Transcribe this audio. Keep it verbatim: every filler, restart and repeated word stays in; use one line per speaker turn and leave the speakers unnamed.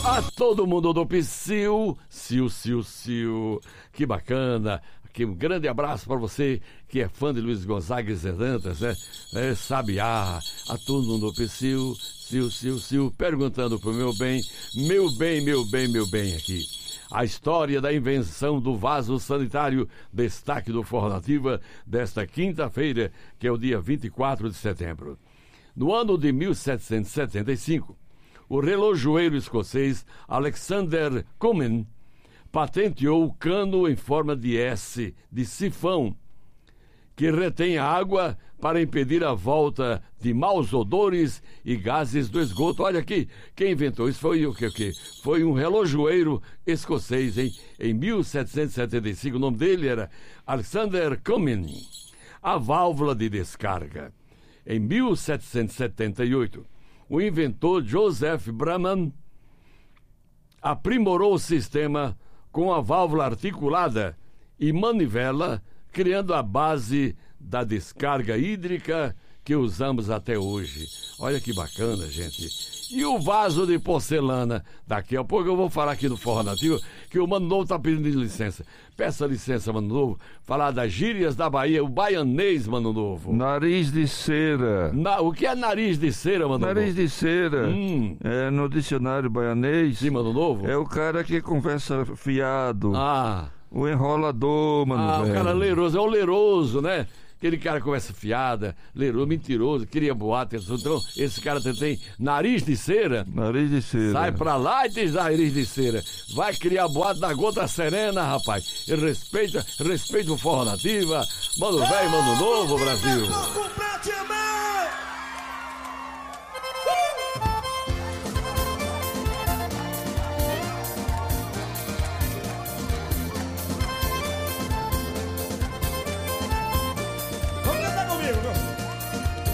A todo mundo do Psyu, Sil, Sil, Sil. Que bacana. Aqui um grande abraço para você que é fã de Luiz Gonzaga e Zé Dantas, né? É, Sabiá, a todo mundo do Psyu, Sil, Sil, Sil, perguntando pro meu bem, meu bem, meu bem, meu bem aqui. A história da invenção do vaso sanitário, destaque do Forró Nativa desta quinta-feira, que é o dia vinte e quatro de setembro. No ano de mil setecentos e setenta e cinco, o relojoeiro escocês Alexander Cumming patenteou o cano em forma de S, de sifão, que retém água para impedir a volta de maus odores e gases do esgoto. Olha aqui, quem inventou isso foi o que, o que? Foi um relojoeiro escocês, hein? Em mil setecentos e setenta e cinco, o nome dele era Alexander Cumming. A válvula de descarga. Em mil setecentos e setenta e oito, o inventor Joseph Brahman aprimorou o sistema com a válvula articulada e manivela, criando a base da descarga hídrica que usamos até hoje. Olha que bacana, gente. E o vaso de porcelana? Daqui a pouco eu vou falar aqui no Forró Nativo que o Mano Novo está pedindo licença. Peça licença, Mano Novo, falar das gírias da Bahia, o baianês, Mano Novo.
Nariz de cera.
Na, o que é nariz de cera, Mano
Nariz
Novo?
de cera,
hum.
é, no dicionário baianês,
Sim, Mano Novo?
é o cara que conversa fiado.
Ah.
O enrolador, mano.
Ah,
velho.
o cara leiroso, é o leiroso, né? Aquele cara conversa fiada, leiroso, mentiroso, queria boate. Então, esse cara tem nariz de cera.
Nariz de cera.
Sai pra lá e tem nariz de cera. Vai criar boate da gota serena, rapaz. E respeita, respeita o Forró Nativa. Mano velho, mano novo, Brasil.